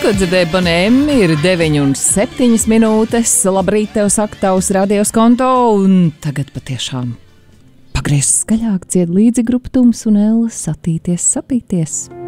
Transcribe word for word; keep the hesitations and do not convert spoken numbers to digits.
Tikko dzirdēju Bonēm, ir deviņi un septiņas minūtes. Labrīt, tev saka tavs radios konto, un tagad patiešām pagriez skaļāk dzied līdzi grupa Tums un Ella satīties, sapīties.